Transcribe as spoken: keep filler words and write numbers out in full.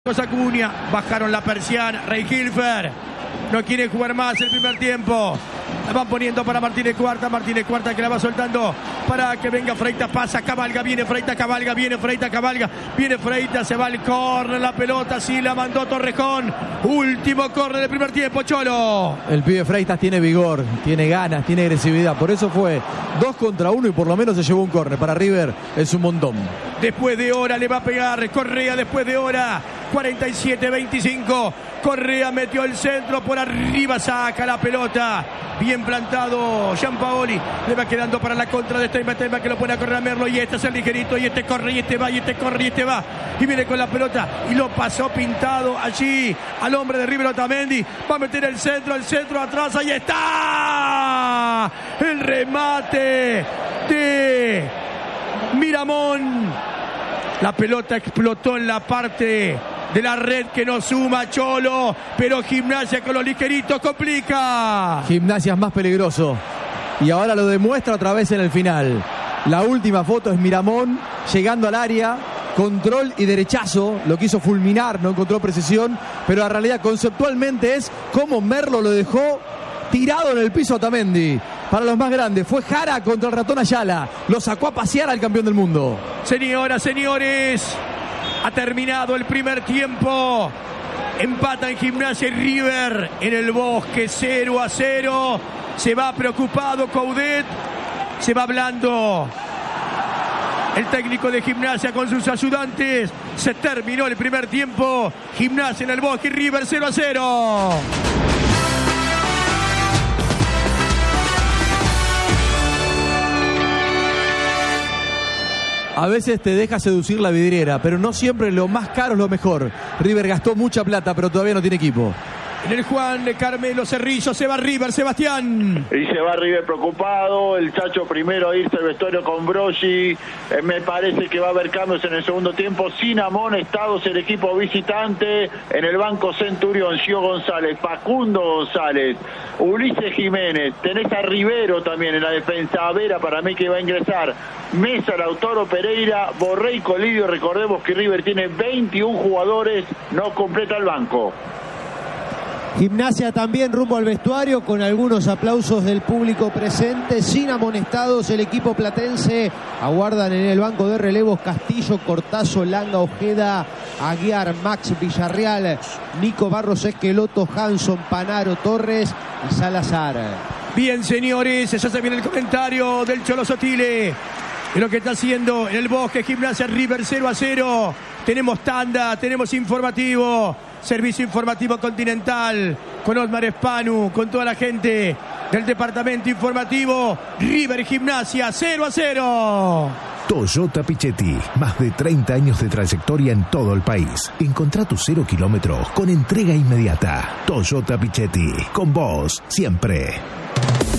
Acuña, bajaron la persiana. Rey Hilfer no quiere jugar más el primer tiempo. La van poniendo para Martínez Cuarta. Martínez Cuarta que la va soltando para que venga Freitas. Pasa, cabalga, viene Freitas, cabalga, viene Freitas, cabalga, viene Freitas, se va el córner, la pelota, sí la mandó Torrejón. Último córner del primer tiempo, Cholo. El pibe Freitas tiene vigor, tiene ganas, tiene agresividad. Por eso fue dos contra uno y por lo menos se llevó un córner. Para River es un montón. Después de hora le va a pegar Correa, después de hora. cuarenta y siete veinticinco. Correa metió el centro por arriba, saca la pelota. Bien plantado Gianpaoli. Le va quedando para la contra de Steinba. Steinba que lo pone a correr a Merlo. Y este es el ligerito. Y este corre, y este va, y este corre, y este va. Y viene con la pelota. Y lo pasó pintado allí al hombre de River Otamendi. Va a meter el centro, el centro atrás. Ahí está. El remate de Miramón. La pelota explotó en la parte de la red que no suma, Cholo, pero Gimnasia con los ligeritos complica. Gimnasia es más peligroso y ahora lo demuestra otra vez en el final. La última foto es Miramón llegando al área, control y derechazo, lo quiso fulminar, no encontró precisión, pero en realidad conceptualmente es como Merlo lo dejó tirado en el piso a Otamendi. Para los más grandes, fue Jara contra el ratón Ayala. Lo sacó a pasear al campeón del mundo. Señoras, señores, ha terminado el primer tiempo. Empatan Gimnasia y River en el Bosque cero a cero. Se va preocupado Coudet. Se va hablando el técnico de Gimnasia con sus ayudantes. Se terminó el primer tiempo. Gimnasia en el Bosque y River cero a cero. A veces te deja seducir la vidriera, pero no siempre lo más caro es lo mejor. River gastó mucha plata, pero todavía no tiene equipo. En el Juan de Carmelo Cerrillo se va River, Sebastián. Y se va River preocupado, el Chacho primero a irse al vestuario con Broggi. Eh, me parece que va a haber cambios en el segundo tiempo. Sin amonestados el equipo visitante. En el banco Centurión, Gio González, Facundo González, Ulises Jiménez. Tenés a Rivero también en la defensa. A Vera para mí que va a ingresar. Mesa, Lautaro Pereira, Borré y Colidio. Recordemos que River tiene veintiún jugadores, no completa el banco. Gimnasia también rumbo al vestuario con algunos aplausos del público presente. Sin amonestados el equipo platense. Aguardan en el banco de relevos Castillo, Cortazo, Langa, Ojeda, Aguiar, Max, Villarreal, Nico Barros, Esqueloto, Hanson, Panaro, Torres y Salazar. Bien, señores, ya se viene el comentario del Cholo Sotile de lo que está haciendo en el Bosque Gimnasia River cero a cero. Tenemos tanda, tenemos informativo. Servicio informativo continental con Osmar Espanu, con toda la gente del departamento informativo. River Gimnasia cero a cero. Toyota Pichetti, más de treinta años de trayectoria en todo el país. Encontrá tus cero kilómetros con entrega inmediata. Toyota Pichetti, con vos siempre.